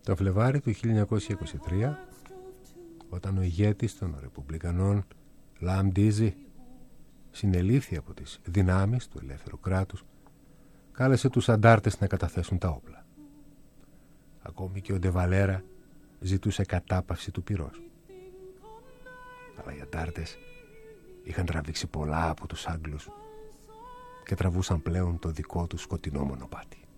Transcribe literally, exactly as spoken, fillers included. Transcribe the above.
Το Φλεβάρι του χίλια εννιακόσια είκοσι τρία, όταν ο ηγέτης των Ρεπουμπλικανών Λαμ Ντίζι συνελήφθη από τις δυνάμεις του ελεύθερου κράτους, κάλεσε τους αντάρτες να καταθέσουν τα όπλα. Ακόμη και ο Ντεβαλέρα ζητούσε κατάπαυση του πυρός. Αλλά οι αντάρτες είχαν τραβήξει πολλά από τους Άγγλους και τραβούσαν πλέον το δικό τους σκοτεινό μονοπάτι.